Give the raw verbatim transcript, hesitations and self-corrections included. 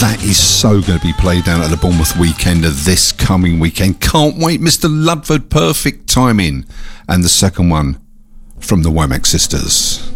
That is so going to be played down at the Bournemouth Weekender this coming weekend. Can't wait, Mister Ludford. Perfect timing. And the second one from the Womack Sisters.